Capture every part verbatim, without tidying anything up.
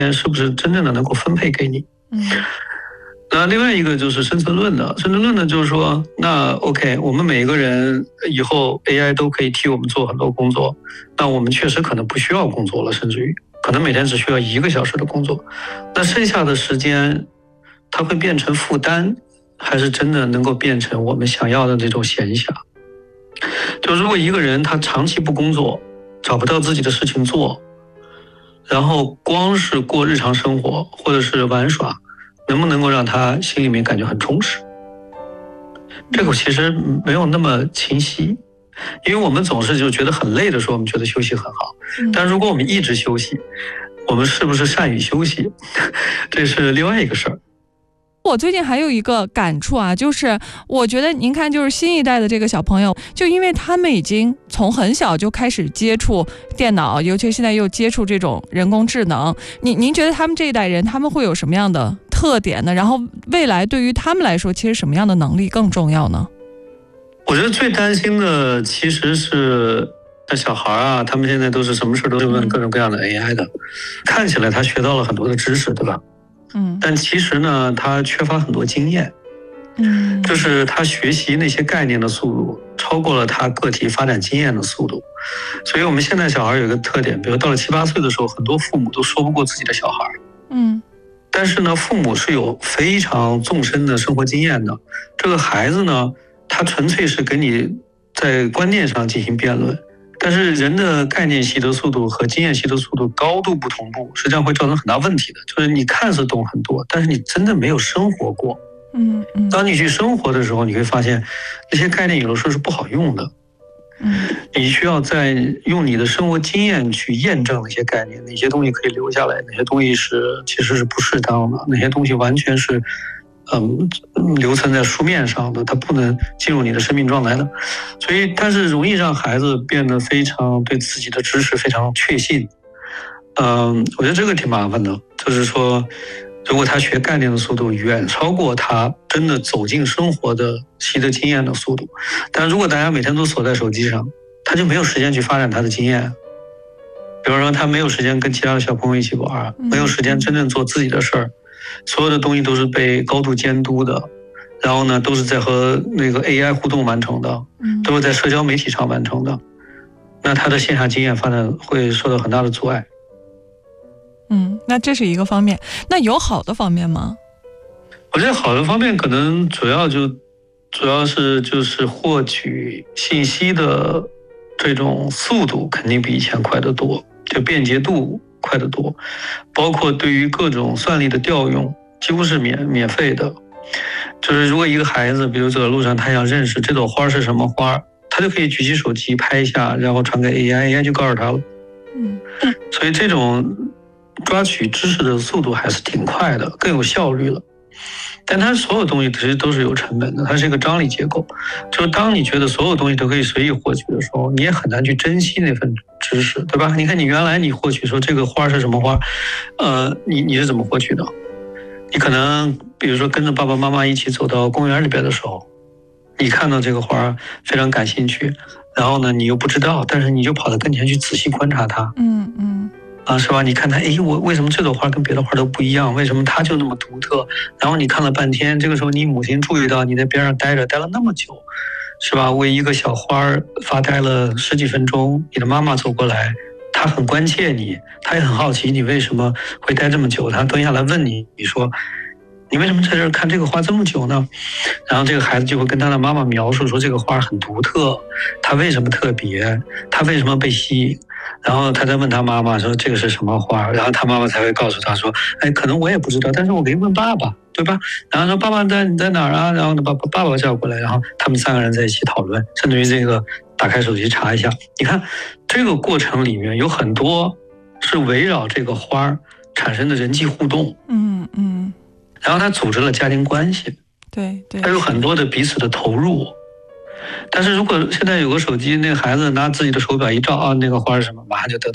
是不是真正的能够分配给你。 嗯， 那另外一个就是生存论的，生存论的就是说，那 OK， 我们每个人以后 A I 都可以替我们做很多工作，那我们确实可能不需要工作了，甚至于可能每天只需要一个小时的工作，那剩下的时间它会变成负担，还是真的能够变成我们想要的这种闲暇？就如果一个人他长期不工作，找不到自己的事情做，然后光是过日常生活或者是玩耍，能不能够让他心里面感觉很充实？这个其实没有那么清晰，因为我们总是就觉得很累的时候，我们觉得休息很好，但如果我们一直休息，我们是不是善于休息，这是另外一个事儿。 我最近还有一个感触啊，就是我觉得您看，就是新一代的这个小朋友，就因为他们已经从很小就开始接触电脑，尤其现在又接触这种人工智能，您您觉得他们这一代人他们会有什么样的特点呢？然后未来对于他们来说，其实什么样的能力更重要呢？ 我觉得最担心的其实是小孩啊，他们现在都是什么事都是问各种各样的 A I 的，看起来他学到了很多的知识，对吧？ 嗯， 但其实呢，他缺乏很多经验， 嗯， 就是他学习那些概念的速度超过了他个体发展经验的速度。所以我们现在小孩有一个特点，比如到了七八岁的时候，很多父母都说不过自己的小孩， 嗯， 但是呢，父母是有非常纵深的生活经验的，这个孩子呢，他纯粹是跟你在观念上进行辩论。但是人的概念习得速度和经验习得速度高度不同步，实际上会造成很大问题的。就是你看似懂很多，但是你真的没有生活过。 嗯嗯。 当你去生活的时候，你会发现那些概念有的时候是不好用的。 嗯， 你需要在用你的生活经验去验证那些概念，哪些东西可以留下来，哪些东西是其实是不适当的，哪些东西完全是嗯，留存在书面上的，它不能进入你的生命状态的，所以它是容易让孩子变得非常对自己的知识非常确信。嗯，我觉得这个挺麻烦的，就是说，如果他学概念的速度远超过他真的走进生活的习得经验的速度，但如果大家每天都锁在手机上，他就没有时间去发展他的经验。比如说，他没有时间跟其他的小朋友一起玩，没有时间真正做自己的事儿。所有的东西都是被高度监督的，然后呢，都是在和那个 A I 互动完成的，都是在社交媒体上完成的。那他的线下经验发展会受到很大的阻碍。 嗯，那这是一个方面。那有好的方面吗？ 我觉得好的方面可能主要就主要是就是获取信息的这种速度肯定比以前快得多，就便捷度快得多，包括对于各种算力的调用几乎是免免费的。就是如果一个孩子比如走在路上，他想认识这朵花是什么花，他就可以举起手机拍一下，然后传给 A I，A I 就告诉他了。 嗯， 所以这种抓取知识的速度还是挺快的，更有效率了。但它所有东西其实都是有成本的，它是一个张力结构。就是当你觉得所有东西都可以随意获取的时候，你也很难去珍惜那份知识，对吧？你看你原来你获取说这个花是什么花，呃，你你是怎么获取的？你可能比如说跟着爸爸妈妈一起走到公园里边的时候，你看到这个花非常感兴趣，然后呢你又不知道，但是你就跑到跟前去仔细观察它。 嗯嗯。 啊，是吧？你看它，哎，我为什么这朵花跟别的花都不一样？为什么它就那么独特？然后你看了半天，这个时候你母亲注意到你在边上待着，待了那么久，是吧？为一个小花发呆了十几分钟，你的妈妈走过来，她很关切你，她也很好奇你为什么会待这么久，她蹲下来问你，你说你为什么在这儿看这个花这么久呢？然后这个孩子就会跟他的妈妈描述说这个花很独特，它为什么特别，它为什么被吸引。然后他再问他妈妈说这个是什么花，然后他妈妈才会告诉他说，哎，可能我也不知道，但是我可以问爸爸，对吧？然后说爸爸在你在哪儿啊？然后呢，把爸爸叫过来，然后他们三个人在一起讨论，甚至于这个打开手机查一下。你看这个过程里面有很多是围绕这个花产生的人际互动， 嗯嗯， 然后他组织了家庭关系， 对对， 他有很多的彼此的投入。但是如果现在有个手机，那个孩子拿自己的手表一照啊，那个花是什么，马上就得到了，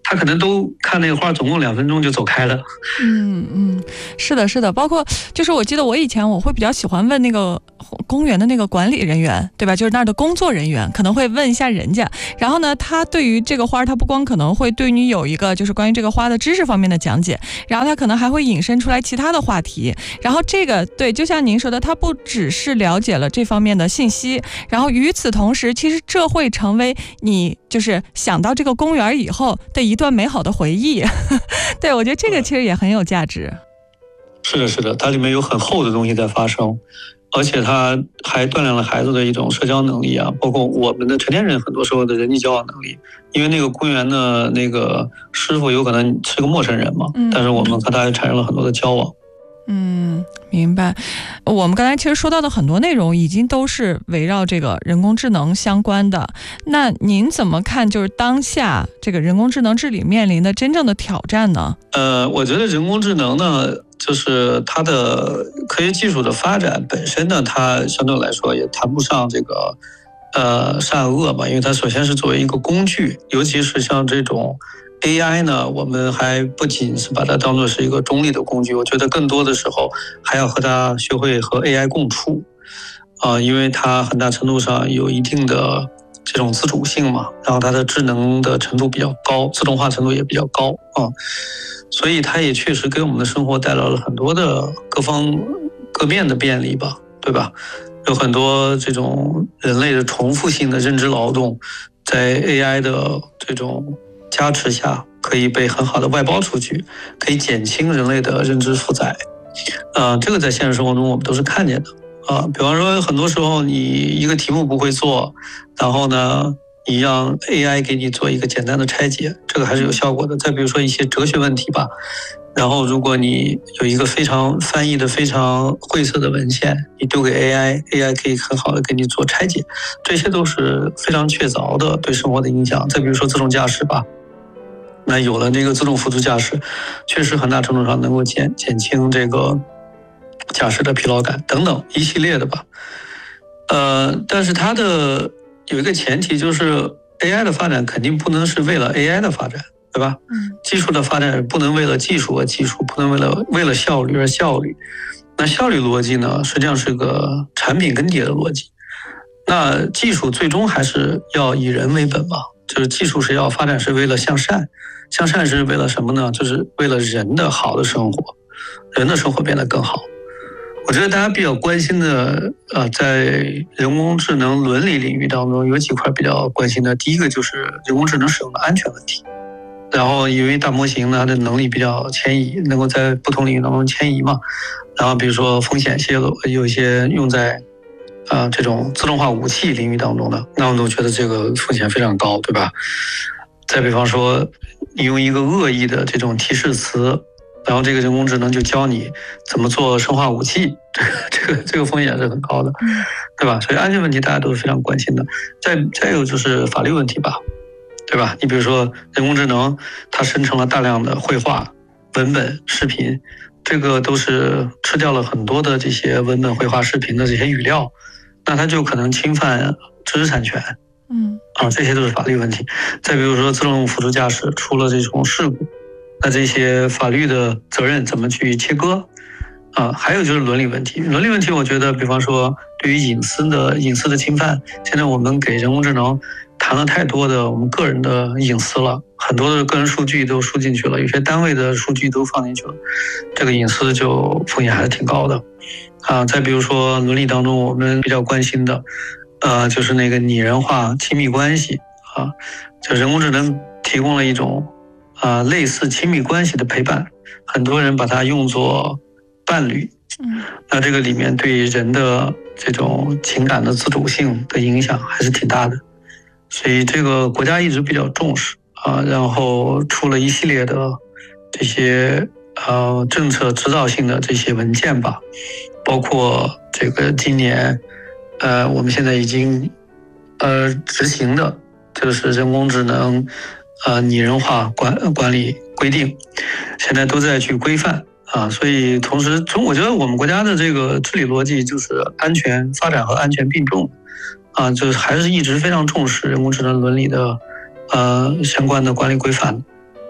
他可能都看那个花总共两分钟就走开了。 嗯嗯，是的，是的，包括就是我记得我以前我会比较喜欢问那个公园的那个管理人员，对吧？就是那儿的工作人员，可能会问一下人家。然后呢，他对于这个花，他不光可能会对你有一个就是关于这个花的知识方面的讲解，然后他可能还会引申出来其他的话题。然后这个对，就像您说的，他不只是了解了这方面的信息，然后与此同时，其实这会成为你就是想到这个公园以后的一段美好的回忆。对，我觉得这个其实也很有价值。 是的，是的，它里面有很厚的东西在发生，而且它还锻炼了孩子的一种社交能力啊，包括我们的成年人很多时候的人际交往能力。因为那个公园的那个师傅有可能是个陌生人嘛，嗯、但是我们和他产生了很多的交往。 嗯，明白。我们刚才其实说到的很多内容已经都是围绕这个人工智能相关的。那您怎么看就是当下这个人工智能治理面临的真正的挑战呢？ 呃，我觉得人工智能呢，就是它的科学技术的发展本身呢，它相对来说也谈不上这个呃善恶嘛，因为它首先是作为一个工具，尤其是像这种A I 呢，我们还不仅是把它当作是一个中立的工具，我觉得更多的时候还要和它学会和 A I 共处，啊、呃，因为它很大程度上有一定的这种自主性嘛，然后它的智能的程度比较高，自动化程度也比较高啊、呃，所以它也确实给我们的生活带来了很多的各方各面的便利吧，对吧？有很多这种人类的重复性的认知劳动，在 A I 的这种加持下可以被很好的外包出去，可以减轻人类的认知负载。呃，这个在现实生活中我们都是看见的啊、呃。比方说，很多时候你一个题目不会做，然后呢，你让 A I 给你做一个简单的拆解，这个还是有效果的。再比如说一些哲学问题吧，然后如果你有一个非常翻译的非常晦涩的文献，你丢给 A I，A I 可以很好的给你做拆解，这些都是非常确凿的对生活的影响。再比如说自动驾驶吧。那有了这个自动辅助驾驶，确实很大程度上能够减减轻这个驾驶的疲劳感等等一系列的吧。呃，但是它的有一个前提就是 A I 的发展肯定不能是为了 A I 的发展，对吧？嗯。技术的发展不能为了技术而技术，不能为了为了效率而效率。那效率逻辑呢，实际上是个产品更迭的逻辑。那技术最终还是要以人为本嘛。就是技术是要发展是为了向善，向善是为了什么呢？就是为了人的好的生活，人的生活变得更好。我觉得大家比较关心的，呃，在人工智能伦理领域当中有几块比较关心的。第一个就是人工智能使用的安全问题。然后因为大模型呢，它的能力比较迁移，能够在不同领域当中迁移嘛。然后比如说风险泄露，有一些用在啊、呃，这种自动化武器领域当中的，那我都觉得这个风险非常高，对吧？再比方说，你用一个恶意的这种提示词，然后这个人工智能就教你怎么做生化武器，这个这个这个风险是很高的，对吧？所以安全问题大家都是非常关心的。再再有就是法律问题吧，对吧？你比如说人工智能，它生成了大量的绘画、文本、视频，这个都是吃掉了很多的这些文本、绘画、视频的这些语料。那它就可能侵犯知识产权，嗯，啊，这些都是法律问题。再比如说自动辅助驾驶出了这种事故，那这些法律的责任怎么去切割？啊，还有就是伦理问题。伦理问题，我觉得，比方说对于隐私的隐私的侵犯，现在我们给人工智能谈了太多的我们个人的隐私了，很多的个人数据都输进去了，有些单位的数据都放进去了，这个隐私就风险还是挺高的。啊，再比如说伦理当中我们比较关心的，呃，就是那个拟人化亲密关系啊，就人工智能提供了一种啊类似亲密关系的陪伴，很多人把它用作伴侣，嗯，那这个里面对人的这种情感的自主性的影响还是挺大的，所以这个国家一直比较重视啊，然后出了一系列的这些呃政策指导性的这些文件吧。包括这个今年，呃，我们现在已经呃执行的，就是人工智能呃拟人化管管理规定，现在都在去规范啊。所以同时，从我觉得我们国家的这个治理逻辑就是安全发展和安全并重啊，就是还是一直非常重视人工智能伦理的呃相关的管理规范。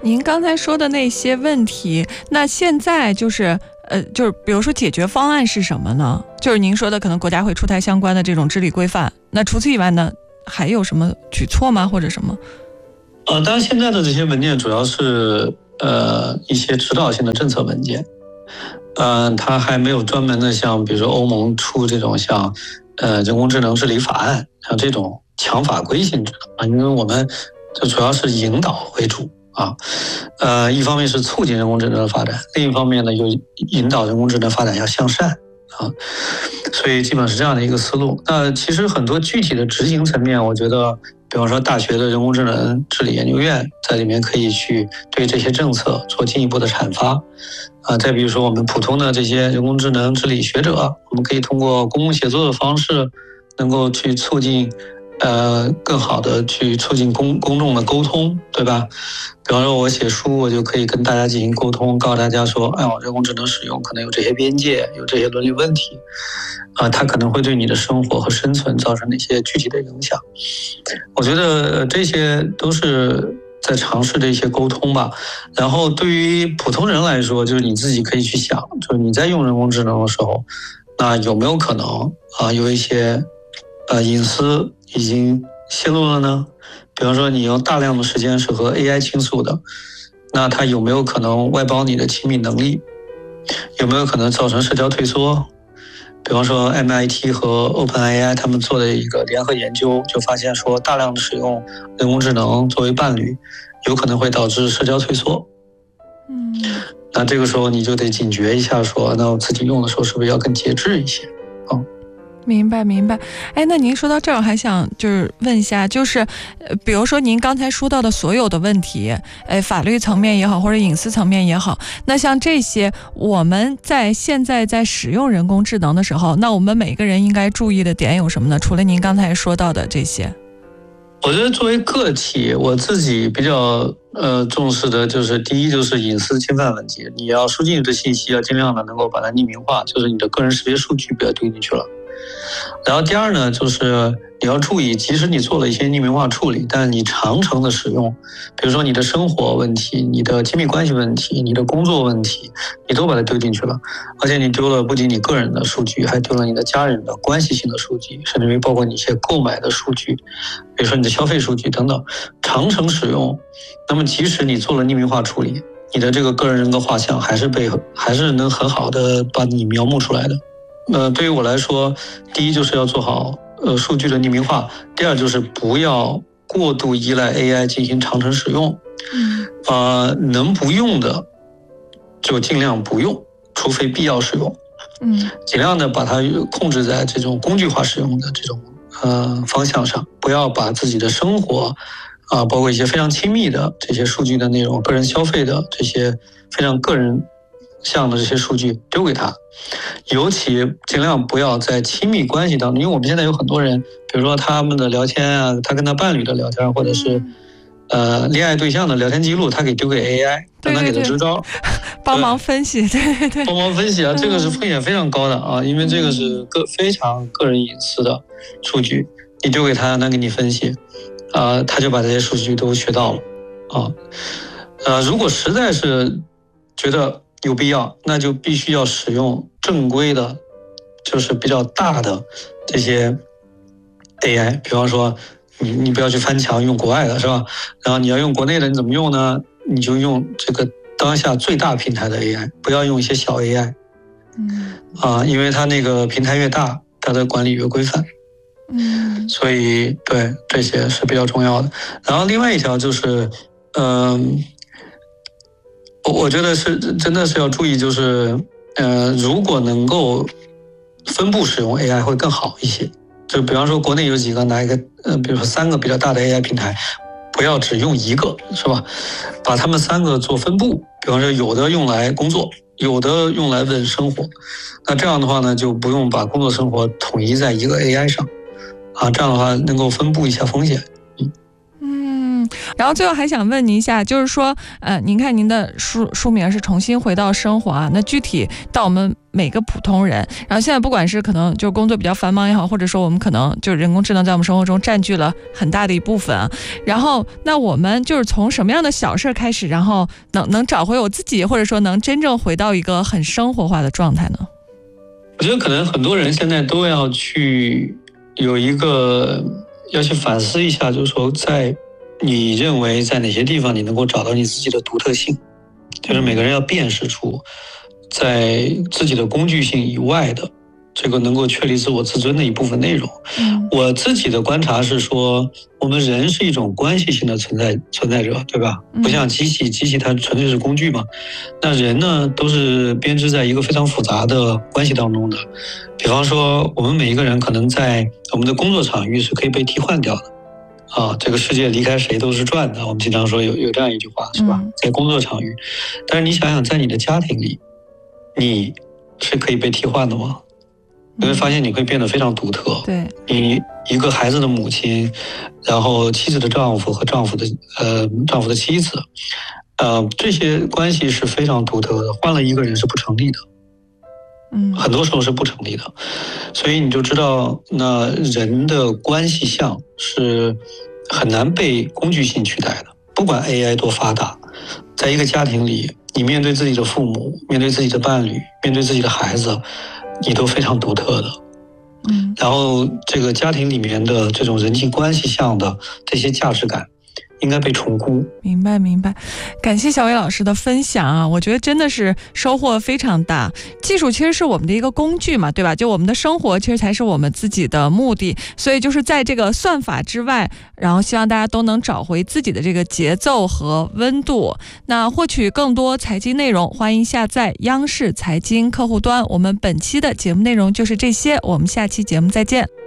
您刚才说的那些问题，那现在就是呃，就是比如说解决方案是什么呢？就是您说的可能国家会出台相关的这种治理规范，那除此以外呢，还有什么举措吗？或者什么？ 呃，当然现在的这些文件主要是呃一些指导性的政策文件，呃，它还没有专门的像比如说欧盟出这种像呃人工智能治理法案，像这种强法规性质的，因为我们这主要是引导为主啊，呃，一方面是促进人工智能的发展，另一方面呢又引导人工智能发展要向善啊，所以基本是这样的一个思路。那其实很多具体的执行层面，我觉得比方说大学的人工智能治理研究院在里面可以去对这些政策做进一步的阐发啊。再比如说我们普通的这些人工智能治理学者，我们可以通过公共协作的方式，能够去促进呃更好的去促进公公众的沟通，对吧？比方说我写书，我就可以跟大家进行沟通，告诉大家说，哎呦，人工智能使用可能有这些边界，有这些伦理问题啊，它可能会对你的生活和生存造成哪些具体的影响。我觉得这些都是在尝试的一些沟通吧。然后对于普通人来说，就是你自己可以去想，就是你在用人工智能的时候，那有没有可能啊有一些呃隐私已经泄露了呢？比方说你用大量的时间是和 A I 倾诉的，那它有没有可能外包你的亲密能力？有没有可能造成社交退缩？比方说 M I T 和 OpenAI 他们做的一个联合研究，就发现说大量的使用人工智能作为伴侣，有可能会导致社交退缩。 嗯， 那这个时候你就得警觉一下说，那我自己用的时候是不是要更节制一些？嗯。 明白明白。哎，那您说到这儿，我还想就是问一下，就是呃，比如说您刚才说到的所有的问题，哎，法律层面也好，或者隐私层面也好，那像这些，我们在现在在使用人工智能的时候，那我们每个人应该注意的点有什么呢？除了您刚才说到的这些， 我觉得作为个体，我自己比较呃重视的就是第一就是隐私侵犯问题，你要输进去的信息要尽量的能够把它匿名化，就是你的个人识别数据不要丢进去了。然后第二呢，就是你要注意，即使你做了一些匿名化处理，但你长程的使用，比如说你的生活问题、你的亲密关系问题、你的工作问题，你都把它丢进去了，而且你丢了不仅你个人的数据，还丢了你的家人的关系性的数据，甚至于包括你一些购买的数据，比如说你的消费数据等等，长程使用，那么即使你做了匿名化处理，你的这个个人人格画像还是被还是能很好的把你描摹出来的。呃，对于我来说，第一就是要做好呃数据的匿名化，第二就是不要过度依赖 A I 进行长程使用， 嗯， 呃，能不用的就尽量不用，除非必要使用， 嗯， 尽量的把它控制在这种工具化使用的这种呃方向上，不要把自己的生活啊、呃，包括一些非常亲密的这些数据的内容、个人消费的这些非常个人项的这些数据丢给他。尤其尽量不要在亲密关系当中，因为我们现在有很多人，比如说他们的聊天啊，他跟他伴侣的聊天，或者是呃恋爱对象的聊天记录，他给丢给 A I， 让他给他支招， 帮忙分析，对对对， 帮忙分析啊，这个是风险非常高的啊，因为这个是个非常个人隐私的数据，你丢给他，让他给你分析，啊、呃，他就把这些数据都学到了啊，呃，如果实在是觉得有必要，那就必须要使用正规的，就是比较大的这些 A I， 比方说你你不要去翻墙用国外的是吧？然后你要用国内的，你怎么用呢？你就用这个当下最大平台的 A I， 不要用一些小 A I， 嗯啊，因为它那个平台越大，它的管理越规范， 嗯， 所以对这些是比较重要的。然后另外一条就是，嗯、呃，我觉得是真的是要注意，就是呃，如果能够分布使用 A I 会更好一些。就比方说国内有几个拿一个呃，比如说三个比较大的 A I 平台，不要只用一个，是吧？把它们三个做分布，比方说有的用来工作，有的用来问生活。那这样的话呢，就不用把工作生活统一在一个 A I 上，啊，这样的话能够分布一下风险。 嗯， 然后最后还想问您一下，就是说，呃，您看您的书书名是重新回到生活啊，那具体到我们每个普通人，然后现在不管是可能就工作比较繁忙也好，或者说我们可能就人工智能在我们生活中占据了很大的一部分啊，然后那我们就是从什么样的小事开始，然后能能找回我自己，或者说能真正回到一个很生活化的状态呢？ 我觉得可能很多人现在都要去有一个要去反思一下，就是说在你认为在哪些地方你能够找到你自己的独特性，就是每个人要辨识出在自己的工具性以外的这个能够确立自我自尊的一部分内容。 嗯， 我自己的观察是说，我们人是一种关系性的存在存在者，对吧？不像机器，机器它纯粹是工具嘛。那人呢，都是编织在一个非常复杂的关系当中的。比方说，我们每一个人可能在我们的工作场域是可以被替换掉的。啊，这个世界离开谁都是转的，我们经常说有有这样一句话，是吧？ 嗯、 在工作场域，但是你想想，在你的家庭里，你是可以被替换的吗？你会发现你会变得非常独特。 对， 你一个孩子的母亲，然后妻子的丈夫和丈夫的呃丈夫的妻子，呃这些关系是非常独特的，换了一个人是不成立的。 嗯， 很多时候是不成立的，所以你就知道，那人的关系项是很难被工具性取代的。不管 A I 多发达，在一个家庭里，你面对自己的父母，面对自己的伴侣，面对自己的孩子，你都非常独特的。 嗯， 然后这个家庭里面的这种人际关系项的这些价值感，应该被重估。 明白明白，感谢小伟老师的分享啊，我觉得真的是收获非常大。技术其实是我们的一个工具嘛，对吧？就我们的生活其实才是我们自己的目的，所以就是在这个算法之外，然后希望大家都能找回自己的这个节奏和温度。那获取更多财经内容，欢迎下载央视财经客户端。我们本期的节目内容就是这些，我们下期节目再见。